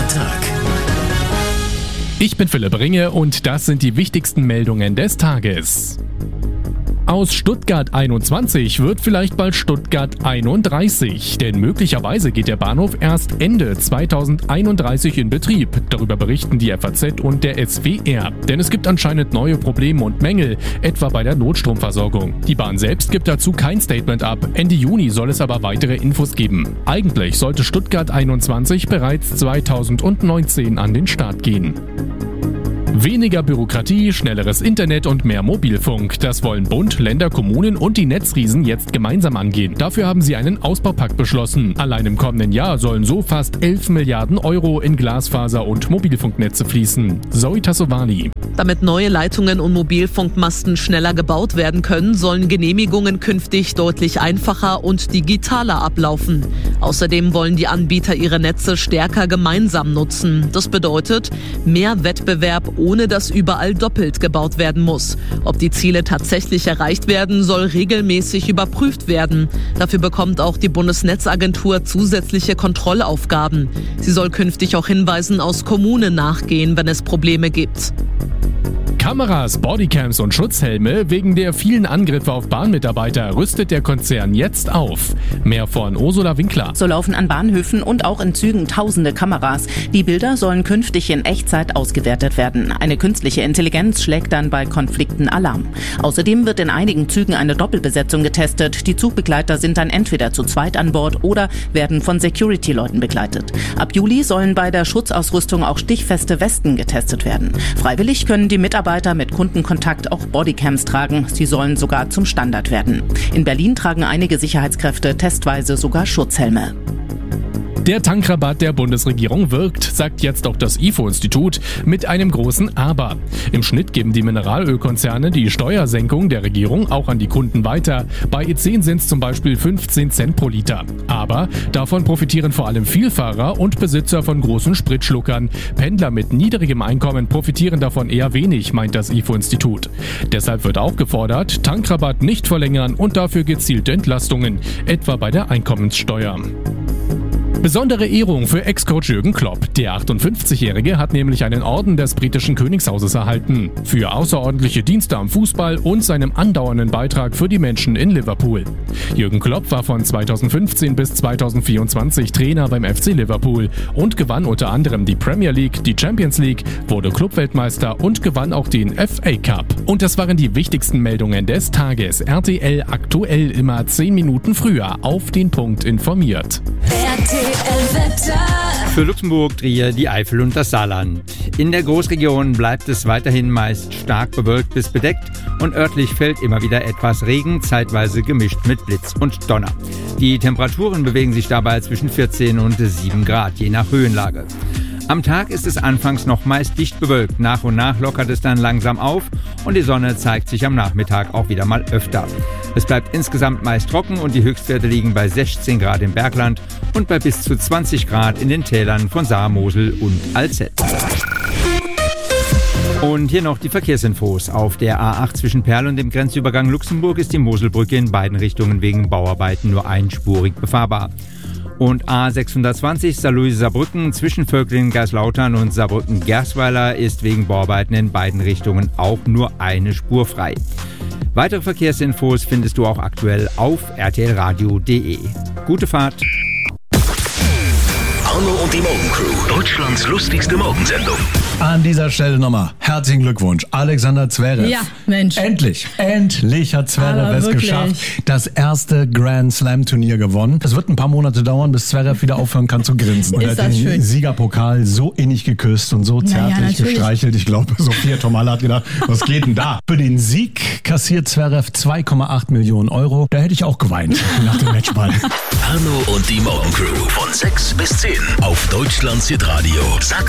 Tag. Ich bin Philipp Ringe und das sind die wichtigsten Meldungen des Tages. Aus Stuttgart 21 wird vielleicht bald Stuttgart 31, denn möglicherweise geht der Bahnhof erst Ende 2031 in Betrieb. Darüber berichten die FAZ und der SWR. Denn es gibt anscheinend neue Probleme und Mängel, etwa bei der Notstromversorgung. Die Bahn selbst gibt dazu kein Statement ab. Ende Juni soll es aber weitere Infos geben. Eigentlich sollte Stuttgart 21 bereits 2019 an den Start gehen. Weniger Bürokratie, schnelleres Internet und mehr Mobilfunk. Das wollen Bund, Länder, Kommunen und die Netzriesen jetzt gemeinsam angehen. Dafür haben sie einen Ausbaupakt beschlossen. Allein im kommenden Jahr sollen so fast 11 Milliarden Euro in Glasfaser- und Mobilfunknetze fließen. Zoe Tassovali. Damit neue Leitungen und Mobilfunkmasten schneller gebaut werden können, sollen Genehmigungen künftig deutlich einfacher und digitaler ablaufen. Außerdem wollen die Anbieter ihre Netze stärker gemeinsam nutzen. Das bedeutet mehr Wettbewerb, ohne dass überall doppelt gebaut werden muss. Ob die Ziele tatsächlich erreicht werden, soll regelmäßig überprüft werden. Dafür bekommt auch die Bundesnetzagentur zusätzliche Kontrollaufgaben. Sie soll künftig auch Hinweisen aus Kommunen nachgehen, wenn es Probleme gibt. Kameras, Bodycams und Schutzhelme. Wegen der vielen Angriffe auf Bahnmitarbeiter rüstet der Konzern jetzt auf. Mehr von Ursula Winkler. So laufen an Bahnhöfen und auch in Zügen tausende Kameras. Die Bilder sollen künftig in Echtzeit ausgewertet werden. Eine künstliche Intelligenz schlägt dann bei Konflikten Alarm. Außerdem wird in einigen Zügen eine Doppelbesetzung getestet. Die Zugbegleiter sind dann entweder zu zweit an Bord oder werden von Security-Leuten begleitet. Ab Juli sollen bei der Schutzausrüstung auch stichfeste Westen getestet werden. Freiwillig können die Mitarbeiter mit Kundenkontakt auch Bodycams tragen. Sie sollen sogar zum Standard werden. In Berlin tragen einige Sicherheitskräfte testweise sogar Schutzhelme. Der Tankrabatt der Bundesregierung wirkt, sagt jetzt auch das IFO-Institut, mit einem großen Aber. Im Schnitt geben die Mineralölkonzerne die Steuersenkung der Regierung auch an die Kunden weiter. Bei E10 sind es zum Beispiel 15 Cent pro Liter. Aber davon profitieren vor allem Vielfahrer und Besitzer von großen Spritschluckern. Pendler mit niedrigem Einkommen profitieren davon eher wenig, meint das IFO-Institut. Deshalb wird auch gefordert, Tankrabatt nicht verlängern und dafür gezielte Entlastungen, etwa bei der Einkommenssteuer. Besondere Ehrung für Ex-Coach Jürgen Klopp. Der 58-Jährige hat nämlich einen Orden des britischen Königshauses erhalten. Für außerordentliche Dienste am Fußball und seinem andauernden Beitrag für die Menschen in Liverpool. Jürgen Klopp war von 2015 bis 2024 Trainer beim FC Liverpool und gewann unter anderem die Premier League, die Champions League, wurde Clubweltmeister und gewann auch den FA Cup. Und das waren die wichtigsten Meldungen des Tages. RTL aktuell immer 10 Minuten früher auf den Punkt informiert. Für Luxemburg, Trier, die Eifel und das Saarland. In der Großregion bleibt es weiterhin meist stark bewölkt bis bedeckt und örtlich fällt immer wieder etwas Regen, zeitweise gemischt mit Blitz und Donner. Die Temperaturen bewegen sich dabei zwischen 14 und 7 Grad, je nach Höhenlage. Am Tag ist es anfangs noch meist dicht bewölkt, nach und nach lockert es dann langsam auf und die Sonne zeigt sich am Nachmittag auch wieder mal öfter. Es bleibt insgesamt meist trocken und die Höchstwerte liegen bei 16 Grad im Bergland und bei bis zu 20 Grad in den Tälern von Saar, Mosel und Alzette. Und hier noch die Verkehrsinfos. Auf der A8 zwischen Perl und dem Grenzübergang Luxemburg ist die Moselbrücke in beiden Richtungen wegen Bauarbeiten nur einspurig befahrbar. Und A620 Saarlouis-Saarbrücken zwischen Völklingen-Geislautern und Saarbrücken-Gersweiler ist wegen Bauarbeiten in beiden Richtungen auch nur eine Spur frei. Weitere Verkehrsinfos findest du auch aktuell auf rtlradio.de. Gute Fahrt! Arno und die Morgencrew, Deutschlands lustigste Morgensendung. An dieser Stelle nochmal herzlichen Glückwunsch, Alexander Zverev. Ja, Mensch. Endlich hat Zverev Aber es wirklich geschafft. Das erste Grand Slam Turnier gewonnen. Es wird ein paar Monate dauern, bis Zverev wieder aufhören kann zu grinsen. Und er hat den schön. Siegerpokal so innig geküsst und so zärtlich gestreichelt. Ich glaube, Sophia Tomala hat gedacht, was geht denn da? Für den Sieg kassiert Zverev 2,8 Millionen Euro. Da hätte ich auch geweint nach dem Matchball. Arno und die Morgencrew von 6 bis 10 auf Deutschlands Hitradio. Sag